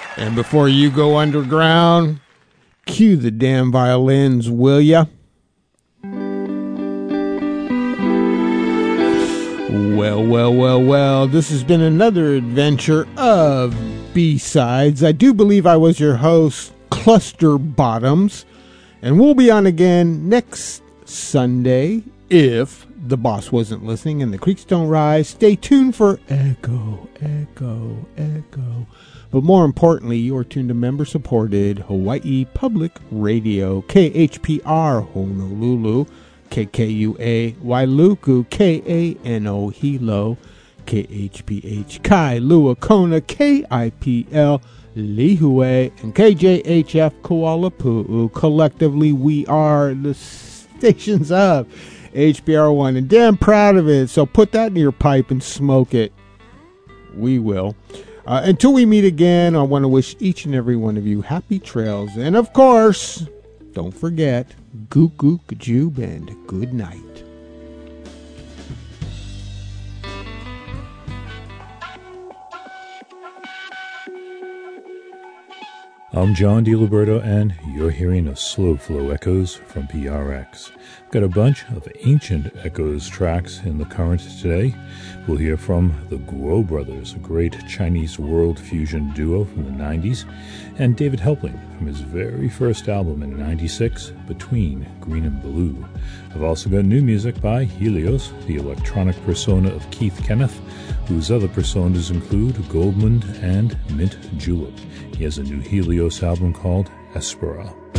And before you go underground, cue the damn violins, will ya? Well, this has been another adventure of B-Sides. I do believe I was your host, Cluster Bottoms, and we'll be on again next Sunday, if the boss wasn't listening and the creeks don't rise. Stay tuned for Echo. But more importantly, you are tuned to member-supported Hawaii Public Radio, KHPR Honolulu, KKUA Wailuku, KANO Hilo, KHPH Kailua Kona, KIPL Lihue, and KJHF Kuala Pu'u. Collectively, we are the stations of HBR1, and damn proud of it. So put that in your pipe and smoke it. We will. Until we meet again, I want to wish each and every one of you happy trails. And of course, don't forget, gook gook jube and good night. I'm John DiLiberto, and you're hearing a Slow Flow Echoes from PRX. Got a bunch of ancient Echoes tracks in the current today. We'll hear from the Guo Brothers, a great Chinese world fusion duo from the 90s, and David Helpling from his very first album in 96, Between Green and Blue. I've also got new music by Helios, the electronic persona of Keith Kenneth, whose other personas include Goldmund and Mint Julep. He has a new Helios album called Espera.